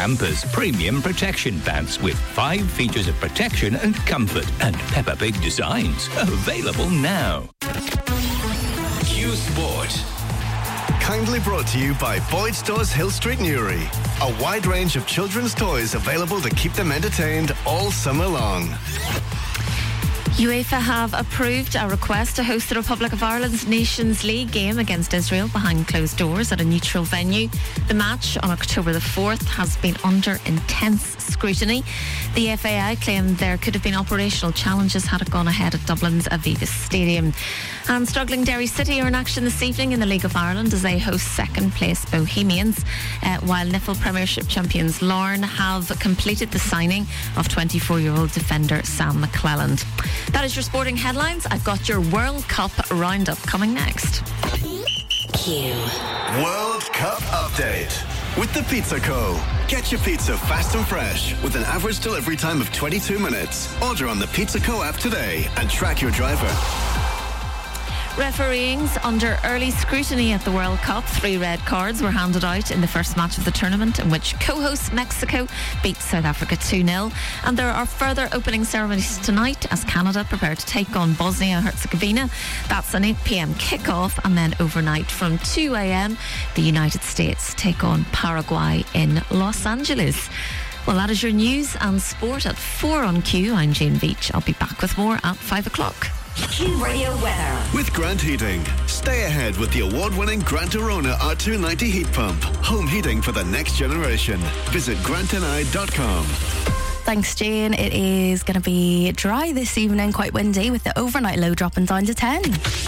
Pampers Premium Protection Pants with 5 features of protection and comfort and Peppa Pig designs. Available now. Q Sport. Kindly brought to you by Boyd Stores Hill Street Newry. A wide range of children's toys available to keep them entertained all summer long. UEFA have approved a request to host the Republic of Ireland's Nations League game against Israel behind closed doors at a neutral venue. The match on October the 4th has been under intense scrutiny. The FAI claimed there could have been operational challenges had it gone ahead at Dublin's Aviva Stadium. And struggling Derry City are in action this evening in the League of Ireland as they host second place Bohemians, while Niffle Premiership champions Larne have completed the signing of 24-year-old defender Sam McClelland. That is your sporting headlines. I've got your World Cup roundup coming next. Q World Cup update with the Pizza Co. Get your pizza fast and fresh with an average delivery time of 22 minutes. Order on the Pizza Co app today and track your driver. Refereeing's under early scrutiny at the World Cup. 3 red cards were handed out in the first match of the tournament, in which co-host Mexico beat South Africa 2-0. And there are further opening ceremonies tonight as Canada prepare to take on Bosnia-Herzegovina. That's an 8 p.m. kickoff, and then overnight from 2 a.m. the United States take on Paraguay in Los Angeles. Well, that is your news and sport at 4 on Q. I'm Jane Veach. I'll be back with more at 5 o'clock. Q Radio weather. With Grant Heating. Stay ahead with the award-winning Grant Arona R290 heat pump. Home heating for the next generation. Visit grantni.com. Thanks, Jane. It is going to be dry this evening, quite windy, with the overnight low dropping down to 10.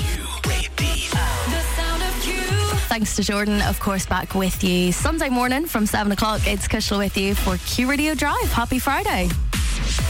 Thanks to Jordan, of course, back with you Sunday morning from 7 o'clock. It's Kushal with you for Q Radio Drive. Happy Friday.